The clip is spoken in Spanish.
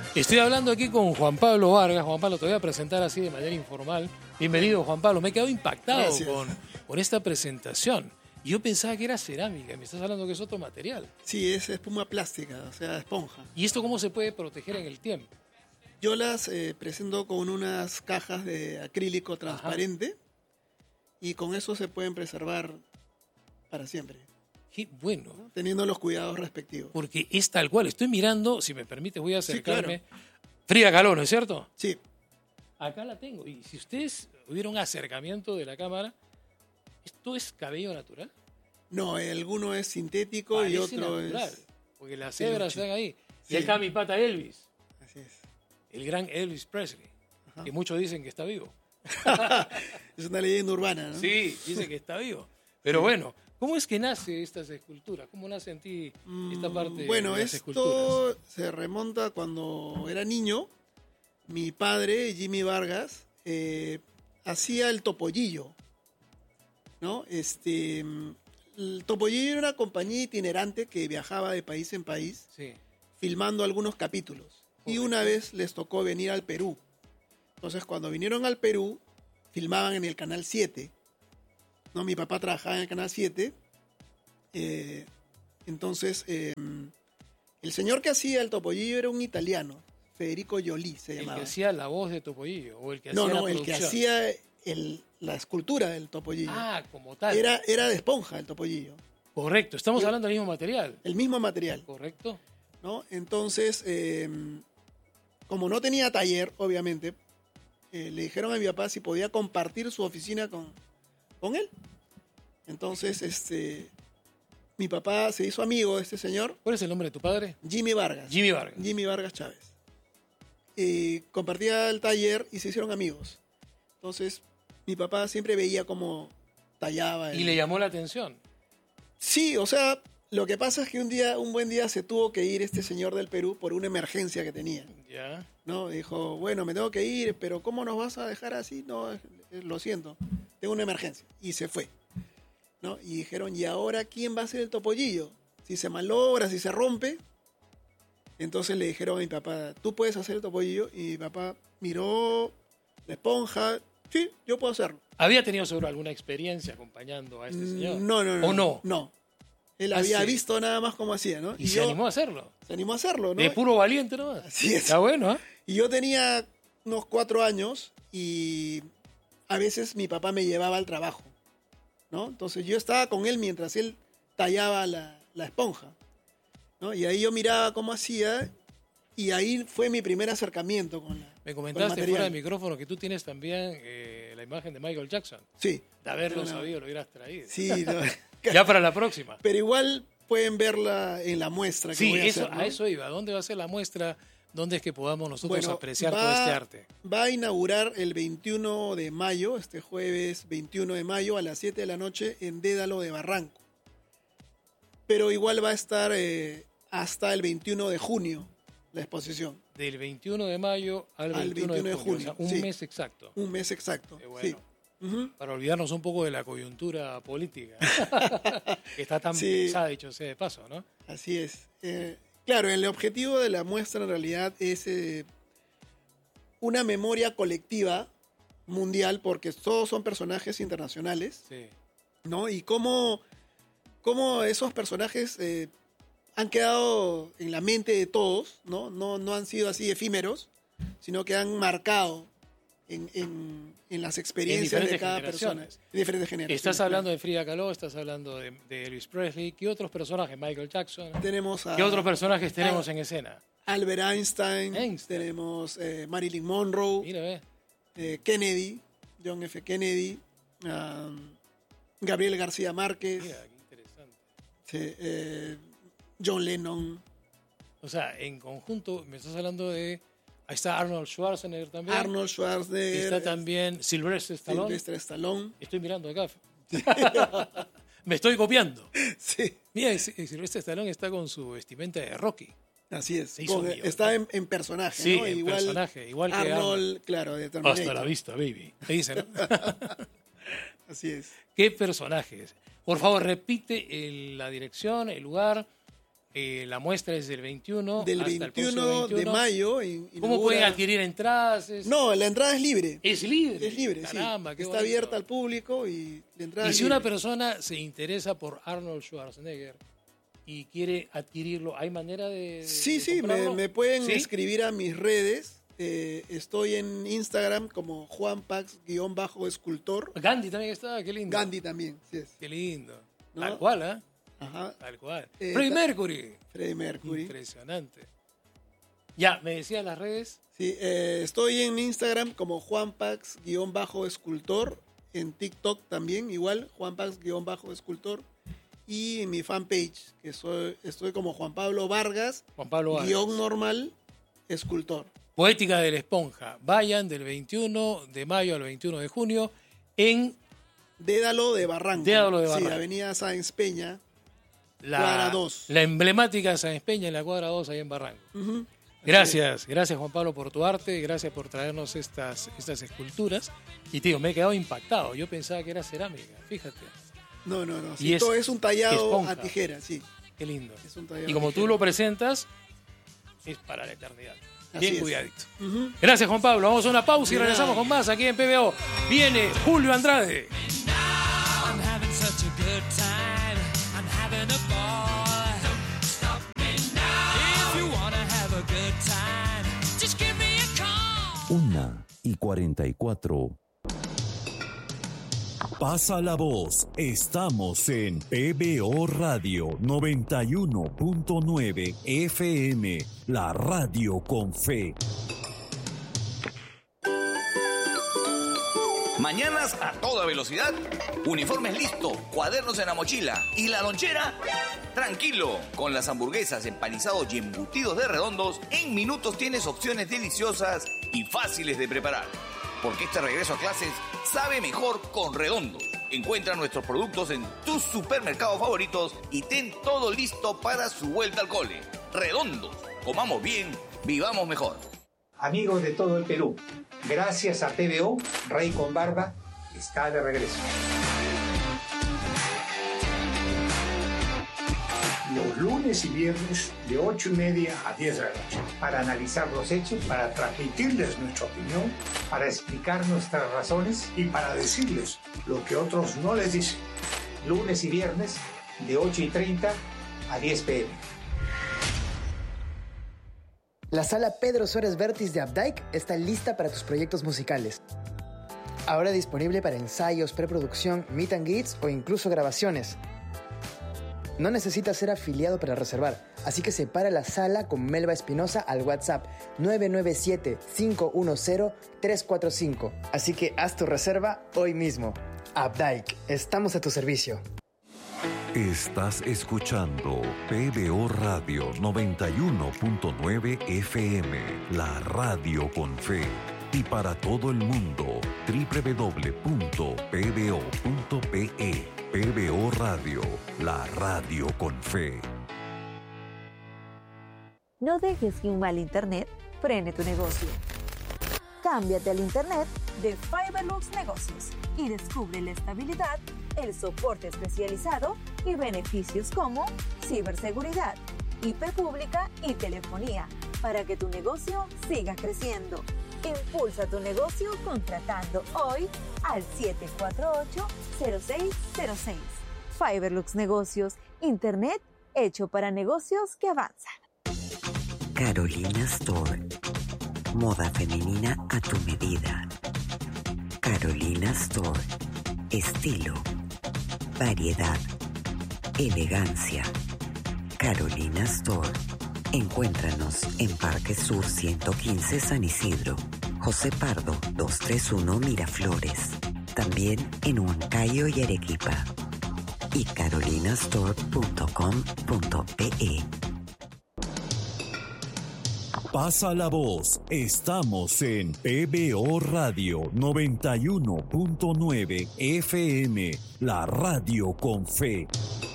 Estoy hablando aquí con Juan Pablo Vargas. Juan Pablo, te voy a presentar así de manera informal. Bienvenido, Juan Pablo. Me he quedado impactado con esta presentación. Yo pensaba que era cerámica. Me estás hablando que es otro material. Sí, es espuma plástica, o sea, esponja. ¿Y esto cómo se puede proteger en el tiempo? Yo las presento con unas cajas de acrílico transparente. Y con eso se pueden preservar para siempre. Qué bueno. ¿No? Teniendo los cuidados respectivos. Porque es tal cual. Estoy mirando, si me permite, voy a acercarme. Sí, claro. Frida Kahlo, ¿no es cierto? Sí. Acá la tengo. Y si ustedes hubiera un acercamiento de la cámara, ¿esto es cabello natural? No, alguno es sintético y otro natural, es... porque las cebras están ahí. Sí. Y acá mi pata Elvis. Así es. El gran Elvis Presley. Ajá. Que muchos dicen que está vivo. Es una leyenda urbana, ¿no? Sí, dice que está vivo. Pero bueno, ¿cómo es que nace estas esculturas? ¿Cómo nace en ti esta parte bueno, de las esculturas? esto se remonta cuando era niño. Mi padre, Jimmy Vargas, hacía el topollillo, ¿no? El topollillo era una compañía itinerante que viajaba de país en país, Sí. filmando algunos capítulos. Y una vez les tocó venir al Perú. Entonces, cuando vinieron al Perú, filmaban en el Canal 7. ¿No? Mi papá trabajaba en el Canal 7. Entonces, el señor que hacía el topollillo era un italiano, Federico Joly se llamaba. El que hacía la voz de Topollillo o el que hacía No, la el que producción. hacía la escultura del topollillo. Ah, como tal. Era de esponja el topollillo. Correcto, estamos hablando del mismo material. El mismo material. Correcto. ¿No? Entonces, como no tenía taller, obviamente, le dijeron a mi papá si podía compartir su oficina con él. Entonces, mi papá se hizo amigo de este señor, ¿Cuál es el nombre de tu padre? Jimmy Vargas. Jimmy Vargas. Jimmy Vargas Chávez. Compartía el taller y se hicieron amigos. Entonces, mi papá siempre veía cómo tallaba. Y le llamó la atención. Sí, o sea, lo que pasa es que un buen día se tuvo que ir este señor del Perú por una emergencia que tenía. Ya. ¿No? Dijo, bueno, me tengo que ir, pero ¿cómo nos vas a dejar así? No, lo siento, tengo una emergencia. Y se fue. ¿No? Y dijeron, ¿y ahora quién va a hacer el topollillo? Si se malogra, si se rompe. Entonces le dijeron a mi papá, ¿tú puedes hacer el topollillo? Y mi papá miró la esponja. Sí, yo puedo hacerlo. ¿Había tenido seguro alguna experiencia acompañando a este señor? No. ¿O no? No. Él había visto nada más cómo hacía, ¿no? Y se animó a hacerlo. Se animó a hacerlo, ¿no? De puro valiente nomás. Así es. Está bueno, ¿eh? Y yo tenía unos 4 años y a veces mi papá me llevaba al trabajo, ¿no? Entonces yo estaba con él mientras él tallaba la esponja, ¿no? Y ahí yo miraba cómo hacía y ahí fue mi primer acercamiento con la Me comentaste fuera del micrófono que tú tienes también la imagen de Michael Jackson. Sí. De haberlo sabido, lo hubieras traído. Sí. No. Ya para la próxima. Pero igual pueden verla en la muestra que voy a hacer, ¿no? A eso iba. ¿Dónde va a ser la muestra? ¿Dónde es que podamos nosotros apreciar todo este arte? Va a inaugurar el 21 de mayo, este jueves 21 de mayo a las 7 de la noche en Dédalo de Barranco. Pero igual va a estar hasta el 21 de junio la exposición. Del 21 de mayo al 21 de junio. O sea, un mes exacto. Un mes exacto, bueno. sí. Para olvidarnos un poco de la coyuntura política, que está tan pesada, dicho sea de paso, ¿no? Así es. Claro, el objetivo de la muestra en realidad es una memoria colectiva mundial, porque todos son personajes internacionales, sí. ¿no? Y cómo esos personajes han quedado en la mente de todos, ¿no? No han sido así efímeros, sino que han marcado en las experiencias de cada persona. En diferentes generaciones. Estás hablando de Frida Kahlo, estás hablando de Elvis Presley. ¿Qué otros personajes? Michael Jackson. ¿Qué otros personajes tenemos en escena? Albert Einstein. Tenemos Marilyn Monroe. Mira, Kennedy, John F. Kennedy. Gabriel García Márquez. Mira, qué interesante. John Lennon. O sea, en conjunto, me estás hablando de... Ahí está Arnold Schwarzenegger también. Arnold Schwarzenegger. Está también Sylvester Stallone. Estoy mirando acá. Me estoy copiando. Sí. Mira, Sylvester Stallone está con su vestimenta de Rocky. Así es. Mío, está en personaje, sí, ¿no? en personaje. Igual que Arnold, claro, de Terminator. Hasta la vista, baby. Te dice, ¿no? Así es. ¿Qué personajes? Por favor, repite la dirección, el lugar, la muestra es del 21 del hasta 21 el próximo 21 de mayo. ¿Cómo pueden adquirir entradas? No, la entrada es libre. Es libre. Es libre, Caramba, sí. qué Está bonito. abierta al público y la entrada Y es si libre. una persona se interesa por Arnold Schwarzenegger y quiere adquirirlo, ¿hay manera de Sí, comprarlo? me pueden ¿Sí? escribir a mis redes. Estoy en Instagram como juanpax_escultor. Gandhi también está, qué lindo. Gandhi también, sí es. Qué lindo. ¿No? Tal cual, ¿eh? Ajá. Tal cual. Eh, Freddie Mercury. Freddie Mercury. Impresionante. Ya, me decían las redes. Sí, estoy en Instagram como juanpax_escultor. En TikTok también, igual, juanpax_escultor. Y en mi fanpage, que estoy como Juan Pablo Vargas, Juan Pablo Vargas. _normal, escultor. Poética de la Esponja. Vayan del 21 de mayo al 21 de junio en Dédalo de Barranco. Dédalo de Barranco. Sí, Avenida Sáenz Peña, la cuadra 2. La emblemática Sáenz Peña en la cuadra 2, ahí en Barranco. Ujú. Gracias Juan Pablo por tu arte, gracias por traernos estas esculturas. Y tío, me he quedado impactado. Yo pensaba que era cerámica, fíjate. No. Y Sí, es todo es un tallado esponja. a tijera, sí. Qué lindo. Es un tallado Y como a tú tijera. lo presentas, es para la eternidad. Así Bien es. cuidadito. Ujú. Gracias Juan Pablo, vamos a una pausa y De nada. regresamos con más aquí en PBO. Viene Julio Andrade. I'm having such a good time. I'm having a ball. Don't stop me now. If you wanna have a good time, just give me a call. 1:44. Pasa la voz. Estamos en PBO Radio 91.9 FM, la radio con fe. Mañanas a toda velocidad, uniformes listos, cuadernos en la mochila y la lonchera. Tranquilo, con las hamburguesas, empanizados y embutidos de Redondos, en minutos tienes opciones deliciosas y fáciles de preparar. Porque este regreso a clases sabe mejor con Redondos. Encuentra nuestros productos en tus supermercados favoritos y ten todo listo para su vuelta al cole. Redondos, comamos bien, vivamos mejor. Amigos de todo el Perú, gracias a PBO, Rey con Barba está de regreso. Los lunes y viernes de 8:30 a 10 de la noche, para analizar los hechos, para transmitirles nuestra opinión, para explicar nuestras razones y para decirles lo que otros no les dicen. Lunes y viernes de 8:30 a 10 p.m. La sala Pedro Suárez Vértiz de Updike está lista para tus proyectos musicales. Ahora disponible para ensayos, preproducción, meet and greets o incluso grabaciones. No necesitas ser afiliado para reservar, así que separa la sala con Melba Espinosa al WhatsApp 997-510-345. Así que haz tu reserva hoy mismo. Updike, estamos a tu servicio. Estás escuchando PBO Radio 91.9 FM, la radio con fe. Y para todo el mundo, www.pbo.pe. PBO Radio, la radio con fe. No dejes que un mal internet frene tu negocio. Cámbiate al internet de Fiberlux Negocios y descubre la estabilidad, el soporte especializado y beneficios como ciberseguridad, IP pública y telefonía para que tu negocio siga creciendo. Impulsa tu negocio contratando hoy al 748-0606. Fiberlux Negocios, internet hecho para negocios que avanzan. Carolina Store. Moda femenina a tu medida. Carolina Store. Estilo, variedad, elegancia. Carolina Store. Encuéntranos en Parque Sur 115 San Isidro, José Pardo 231 Miraflores. También en Huancayo y Arequipa. Y carolinastore.com.pe. Pasa la voz. Estamos en PBO Radio 91.9 FM, la radio con fe.